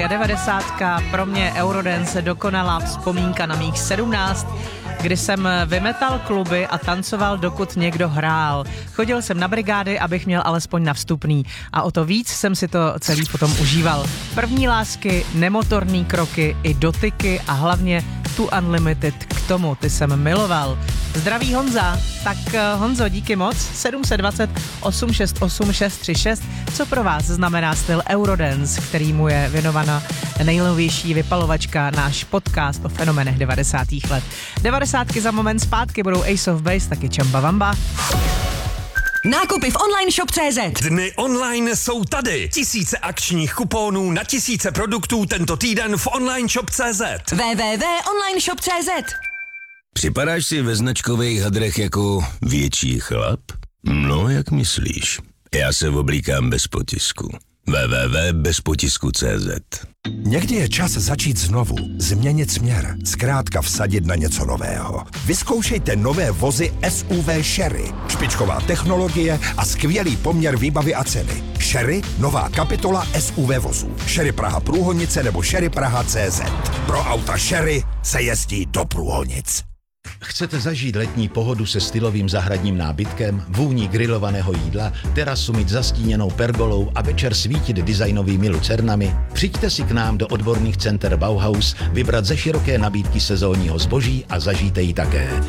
a 90. Pro mě Eurodance dokonalá vzpomínka na mých 17, kdy jsem vymetal kluby a tancoval, dokud někdo hrál. Chodil jsem na brigády, abych měl alespoň na vstupný a o to víc jsem si to celý potom užíval. První lásky, nemotorný kroky i dotyky a hlavně tu Unlimited k tomu, ty jsem miloval. Zdraví Honza. Tak Honzo, díky moc. 720 868 636. Co pro vás znamená styl Eurodance, kterýmu je věnovaná nejnovější vypalovačka, náš podcast o fenomenech 90. let. 90. za moment zpátky budou Ace of Base, taky Chumbawamba. Nákupy v online shop.cz. Dny online jsou tady. Tisíce akčních kuponů na tisíce produktů tento týden v online shop.cz. www.onlineshop.cz. Připadáš si ve značkových hadrech jako větší chlap? No, jak myslíš? Já se oblíkám bez potisku. www.bezpotisku.cz. Někdy je čas začít znovu, změnit směr, zkrátka vsadit na něco nového. Vyzkoušejte nové vozy SUV Sherry. Špičková technologie a skvělý poměr výbavy a ceny. Sherry, nová kapitola SUV vozů. Sherry Praha Průhonice nebo Sherry Praha CZ. Pro auta Sherry se jezdí do Průhonic. Chcete zažít letní pohodu se stylovým zahradním nábytkem, vůní grilovaného jídla, terasu mít zastíněnou pergolou a večer svítit designovými lucernami? Přijďte si k nám do odborných center Bauhaus, vybrat ze široké nabídky sezónního zboží a zažijte ji také.